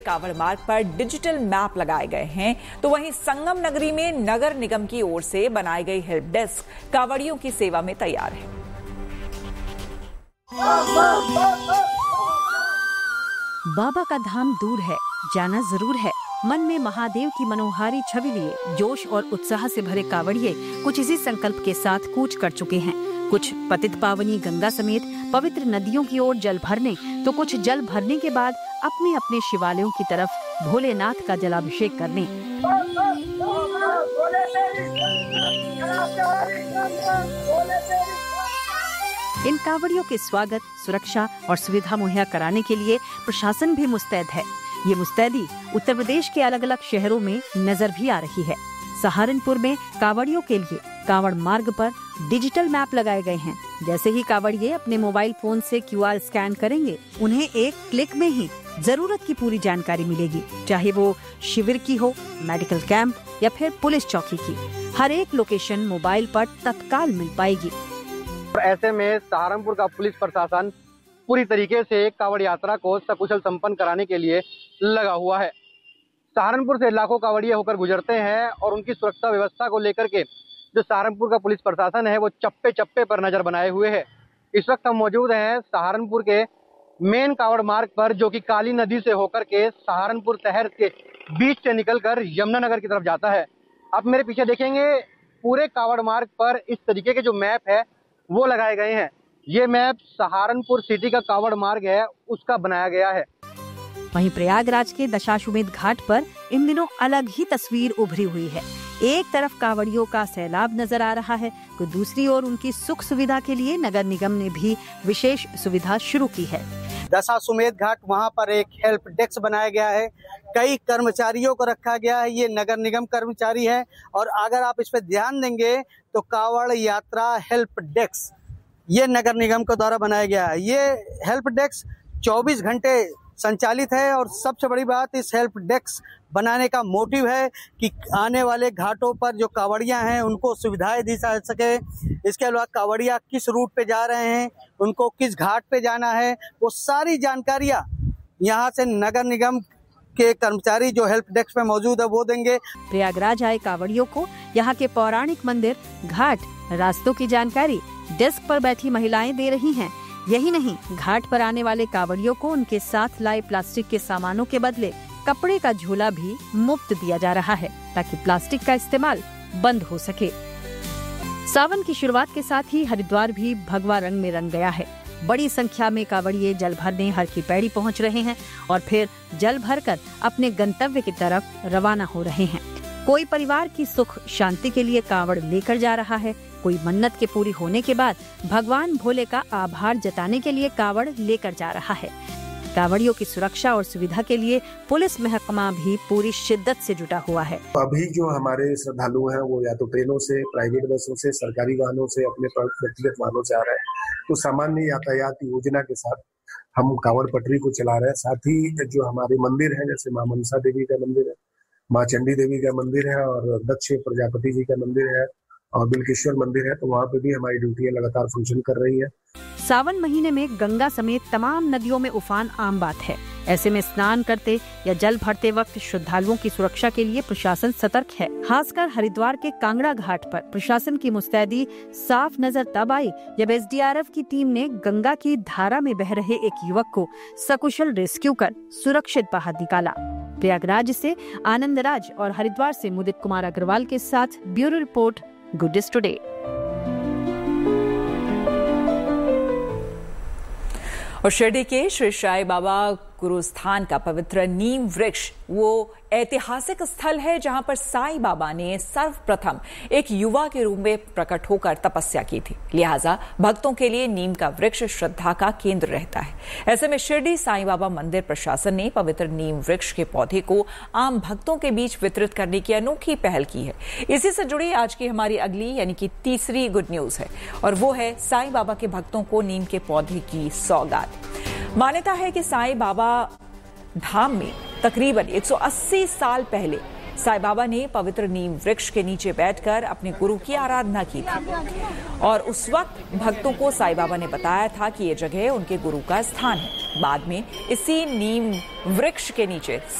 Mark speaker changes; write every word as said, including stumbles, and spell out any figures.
Speaker 1: कांवड़ मार्ग पर digital map लगाए गए हैं, तो वहीं संगम नगरी में नगर निगम की ओर से बनाई गई हेल्प डेस्क कांवड़ियों की सेवा में तैयार है।
Speaker 2: बाबा का धाम दूर है, जाना जरूर है। मन में महादेव की मनोहारी छवि लिए जोश और उत्साह से भरे कांवड़िए कुछ इसी संकल्प के साथ कूच कर चुके हैं। कुछ पतित पावनी गंगा समेत पवित्र नदियों की ओर जल भरने, तो कुछ जल भरने के बाद अपने अपने शिवालयों की तरफ भोलेनाथ का जलाभिषेक करने। इन कांवड़ियों के स्वागत, सुरक्षा और सुविधा मुहैया कराने के लिए प्रशासन भी मुस्तैद है। ये मुस्तैदी उत्तर प्रदेश के अलग अलग शहरों में नजर भी आ रही है। सहारनपुर में कांवड़ियों के लिए कांवड़ मार्ग पर डिजिटल मैप लगाए गए हैं। जैसे ही कांवड़िए अपने मोबाइल फोन से क्यू आर स्कैन करेंगे, उन्हें एक क्लिक में ही जरूरत की पूरी जानकारी मिलेगी, चाहे वो शिविर की हो, मेडिकल कैंप या फिर पुलिस चौकी की। हर एक लोकेशन मोबाइल पर तत्काल मिल पाएगी।
Speaker 3: ऐसे में सहारनपुर का पुलिस प्रशासन पूरी तरीके से कांवड़ यात्रा को सकुशल संपन्न कराने के लिए लगा हुआ है। सहारनपुर से लाखों कांवड़िए होकर गुजरते हैं और उनकी सुरक्षा व्यवस्था को लेकर के जो सहारनपुर का पुलिस प्रशासन है वो चप्पे चप्पे पर नजर बनाए हुए है। इस वक्त हम मौजूद हैं सहारनपुर के मेन कांवड़ मार्ग पर, जो कि काली नदी से होकर के सहारनपुर शहर के बीच से निकलकर यमुनानगर की तरफ जाता है। आप मेरे पीछे देखेंगे, पूरे कांवड़ मार्ग पर इस तरीके के जो मैप है वो लगाए गए हैं। ये मैप सहारनपुर सिटी का कांवड़ मार्ग है, उसका बनाया गया है।
Speaker 2: वहीं प्रयागराज के दशाश्वमेध घाट पर इन दिनों अलग ही तस्वीर उभरी हुई है। एक तरफ कांवड़ियों का सैलाब नजर आ रहा है, तो दूसरी ओर उनकी सुख सुविधा के लिए नगर निगम ने भी विशेष सुविधा शुरू की है।
Speaker 4: दशाश्वमेध घाट, वहाँ पर एक हेल्प डेस्क बनाया गया है। कई कर्मचारियों को रखा गया है, ये नगर निगम कर्मचारी है। और अगर आप इस पर ध्यान देंगे तो कांवड़ यात्रा हेल्प डेस्क ये नगर निगम के द्वारा बनाया गया है। ये हेल्प डेस्क चौबीस घंटे संचालित है और सबसे बड़ी बात, इस हेल्प डेस्क बनाने का मोटिव है कि आने वाले घाटों पर जो कांवड़ियां हैं उनको सुविधाएं दी जा सके। इसके अलावा कांवड़िया किस रूट पे जा रहे हैं, उनको किस घाट पे जाना है, वो सारी जानकारियां यहां से नगर निगम के कर्मचारी जो हेल्प डेस्क पे मौजूद है वो देंगे।
Speaker 2: प्रयागराज आए कांवड़ियों को यहाँ के पौराणिक मंदिर, घाट, रास्तों की जानकारी डेस्क पर बैठी महिलाएं दे रही हैं। यही नहीं, घाट पर आने वाले कांवड़ियों को उनके साथ लाए प्लास्टिक के सामानों के बदले कपड़े का झोला भी मुफ्त दिया जा रहा है, ताकि प्लास्टिक का इस्तेमाल बंद हो सके। सावन की शुरुआत के साथ ही हरिद्वार भी भगवा रंग में रंग गया है। बड़ी संख्या में कांवड़िए जल भरने हर की पैड़ी पहुंच रहे हैं और फिर जल भरकर अपने गंतव्य की तरफ रवाना हो रहे हैं। कोई परिवार की सुख शांति के लिए कांवड़ लेकर जा रहा है, कोई मन्नत के पूरी होने के बाद भगवान भोले का आभार जताने के लिए कांवड़ लेकर जा रहा है। कांवड़ियों की सुरक्षा और सुविधा के लिए पुलिस महकमा भी पूरी शिद्दत से जुटा हुआ है।
Speaker 5: अभी जो हमारे श्रद्धालु हैं वो या तो ट्रेनों से, प्राइवेट बसों से, सरकारी वाहनों से, अपने व्यक्तिगत वाहनों से आ रहे हैं, तो सामान्य यातायात योजना के साथ हम कांवड़ पटरी को चला रहे हैं। साथ ही जो हमारे मंदिर हैं, जैसे माँ मनसा देवी का मंदिर है, माँ चंडी देवी का मंदिर है और दक्ष प्रजापति जी का मंदिर है और बिलकेश्वर मंदिर है, तो वहाँ पे भी हमारी ड्यूटियां लगातार फंक्शन कर रही है।
Speaker 2: सावन महीने में गंगा समेत तमाम नदियों में उफान आम बात है। ऐसे में स्नान करते या जल भरते वक्त श्रद्धालुओं की सुरक्षा के लिए प्रशासन सतर्क है। खासकर हरिद्वार के कांगड़ा घाट पर प्रशासन की मुस्तैदी साफ नजर तब आई जब एस डी आर एफ की टीम ने गंगा की धारा में बह रहे एक युवक को सकुशल रेस्क्यू कर सुरक्षित बाहर निकाला। प्रयागराज से आनंद राज और हरिद्वार से मुदित कुमार अग्रवाल के साथ bureau report, good news today.
Speaker 1: और शिरडी के श्री साई बाबा गुरुस्थान का पवित्र नीम वृक्ष वो ऐतिहासिक स्थल है जहां पर साई बाबा ने सर्वप्रथम एक युवा के रूप में प्रकट होकर तपस्या की थी। लिहाजा भक्तों के लिए नीम का वृक्ष श्रद्धा का केंद्र रहता है। ऐसे में शिरडी साई बाबा मंदिर प्रशासन ने पवित्र नीम वृक्ष के पौधे को आम भक्तों के बीच वितरित करने की अनोखी पहल की है। इसी से जुड़ी आज की हमारी अगली यानी कि तीसरी गुड न्यूज है और वो है साई बाबा के भक्तों को नीम के पौधे की सौगात। मान्यता है कि साई बाबा धाम में तकरीबन एक सौ अस्सी साल पहले साईं बाबा ने पवित्र नीम वृक्ष के नीचे बैठकर अपने गुरु की आराधना की थी और उस वक्त भक्तों को साईं बाबा ने बताया था कि ये जगह उनके गुरु का स्थान है। बाद में इसी नीम वृक्ष के नीचे